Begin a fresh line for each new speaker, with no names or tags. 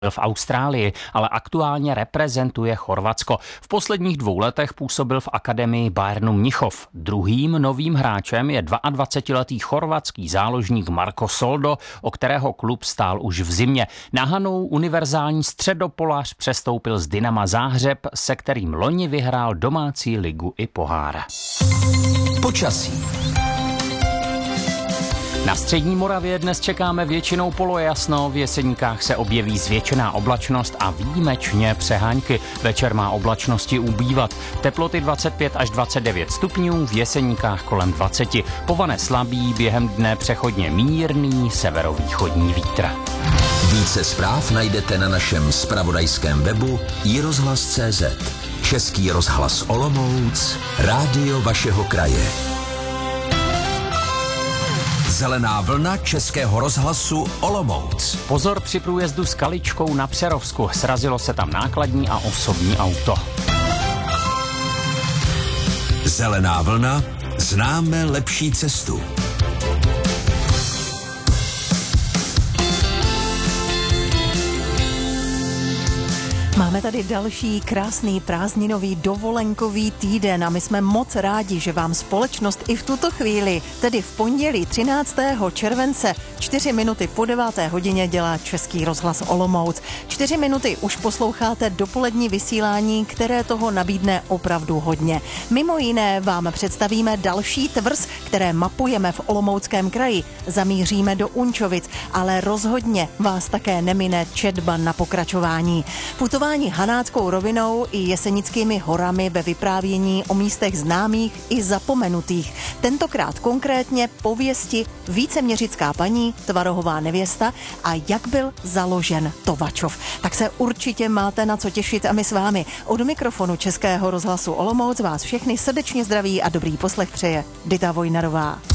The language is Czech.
v Austrálii, ale aktuálně reprezentuje Chorvatsko. V posledních 2 letech působil v akademii Bayernu Mnichov. Druhým novým hráčem je 22letý chorvatský záložník Marko Soldo, o kterého klub stál už v zimě. Na Hanou univerzální středopolař přestoupil z Dynama Záhřeb, se kterým loni vyhrál domácí ligu i pohár.
Počasí.
Na střední Moravě dnes čekáme většinou polojasno, v Jeseníkách se objeví zvětšená oblačnost a výjimečně přehánky. Večer má oblačnosti ubývat. Teploty 25 až 29 stupňů, v Jeseníkách kolem 20. Povane slabý, během dne přechodně mírný severovýchodní vítr.
Více zpráv najdete na našem zpravodajském webu iRozhlas.cz. Český rozhlas Olomouc, rádio vašeho kraje. Zelená vlna Českého rozhlasu Olomouc.
Pozor při průjezdu s Kaličkou na Přerovsku. Srazilo se tam nákladní a osobní auto.
Zelená vlna, známe lepší cestu.
Máme tady další krásný prázdninový dovolenkový týden a my jsme moc rádi, že vám společnost i v tuto chvíli, tedy v pondělí 13. července, 4 minuty po 9. hodině dělá Český rozhlas Olomouc. 4 minuty už posloucháte dopolední vysílání, které toho nabídne opravdu hodně. Mimo jiné vám představíme další tvrz, které mapujeme v Olomouckém kraji. Zamíříme do Unčovic, ale rozhodně vás také nemine četba na pokračování. Putování Hanáckou rovinou i Jesenickými horami ve vyprávění o místech známých i zapomenutých. Tentokrát konkrétně pověsti Víceměřická paní, Tvarohová nevěsta a jak byl založen Tovačov. Tak se určitě máte na co těšit a my s vámi. Od mikrofonu Českého rozhlasu Olomouc vás všechny srdečně zdraví a dobrý poslech přeje Dita Vojnarová.